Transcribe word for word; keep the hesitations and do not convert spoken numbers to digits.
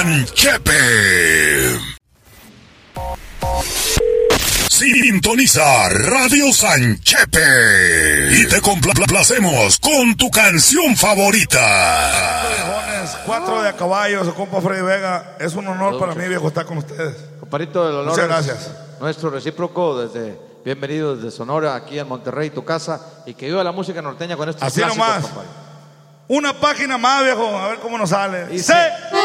Sanchepe. Sintoniza Radio Sanchepe y te complacemos con tu canción favorita. Cuatro de a caballo, su compa Freddy Vega. Es un honor para mí, viejo, estar con ustedes. Comparito, del honor. Muchas gracias. Nuestro recíproco, desde bienvenido desde Sonora, aquí en Monterrey, tu casa, y que viva la música norteña con estos Así clásicos, nomás. compadre. Una página más, viejo, a ver cómo nos sale. Y ¡Sí!